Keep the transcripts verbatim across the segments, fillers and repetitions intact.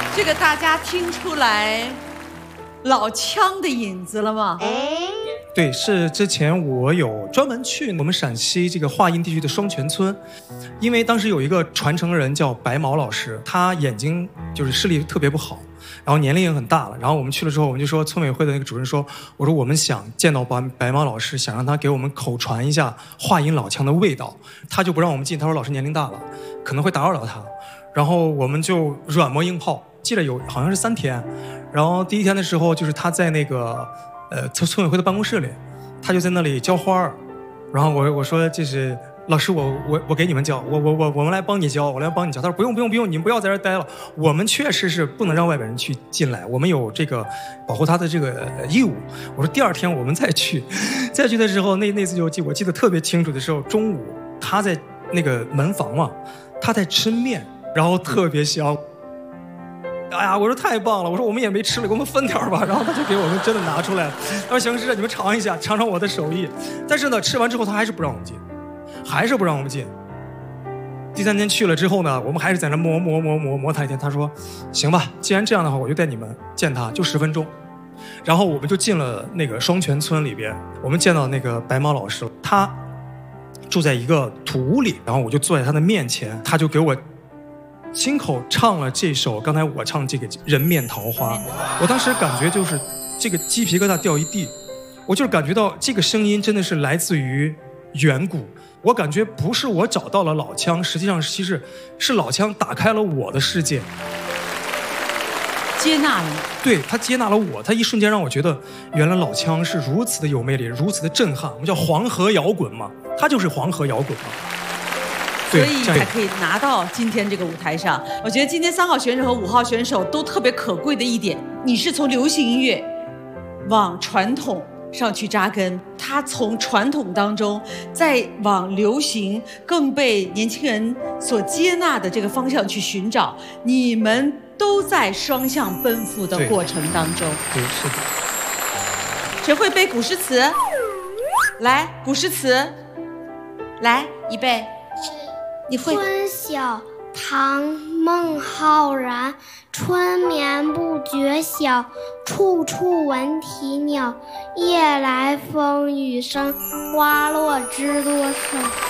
这个大家听出来老腔的影子了吗？ 对，是之前我有专门去我们陕西这个华阴地区的双泉村，因为当时有一个传承人叫白毛老师，他眼睛就是视力特别不好，然后年龄也很大了。然后我们去了之后，我们就说村委会的那个主任说，我说我们想见到白白毛老师，想让他给我们口传一下华阴老腔的味道，他就不让我们进，他说老师年龄大了，可能会打扰到他。然后我们就软磨硬泡，记得有好像是三天。然后第一天的时候，就是他在那个呃村村委会的办公室里，他就在那里浇花儿。然后我我说这是老师，我我我给你们浇，我我我我们来帮你浇，我来帮你浇。他说不用不用不用，你们不要在这儿待了，我们确实是不能让外边人去进来，我们有这个保护他的这个义务。我说第二天我们再去，再去的时候那那次就记我记得特别清楚的时候，中午他在那个门房嘛，他在吃面。然后特别香，哎呀，我说太棒了，我说我们也没吃了，给我们分点吧。然后他就给我们真的拿出来了，他说行是，你们尝一下，尝尝我的手艺。但是呢，吃完之后他还是不让我们进，还是不让我们进。第三天去了之后呢，我们还是在那磨磨磨磨磨他一天。他说行吧，既然这样的话，我就带你们见他，就十分钟。然后我们就进了那个双泉村里边，我们见到那个白毛老师，他住在一个土屋里，然后我就坐在他的面前，他就给我亲口唱了这首刚才我唱这个人面桃花。我当时感觉就是这个鸡皮疙瘩掉一地，我就是感觉到这个声音真的是来自于远古。我感觉不是我找到了老腔，实际上其实是老腔打开了我的世界， 接纳了你。 对，他接纳了我，他一瞬间让我觉得原来老腔是如此的有魅力，如此的震撼。我们叫黄河摇滚嘛，他就是黄河摇滚嘛， 所以才可以拿到今天这个舞台上。我觉得今天三号选手和五号选手都特别可贵的一点，你是从流行音乐往传统上去扎根，他从传统当中再往流行更被年轻人所接纳的这个方向去寻找，你们都在双向奔赴的过程当中。 对，是的。 谁会背古诗词？来，古诗词，来，预备。你会。 春晓，唐·孟浩然。春眠不觉晓，处处闻啼鸟。夜来风雨声，花落知多少。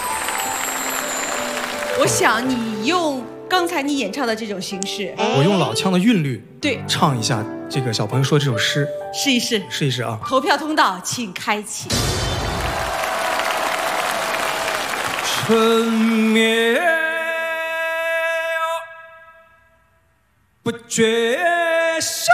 我想你用刚才你演唱的这种形式， 我用老腔的韵律， 对， 唱一下这个小朋友说这首诗， 试一试， 试一试啊！ 投票通道请开启。 春眠不觉晓，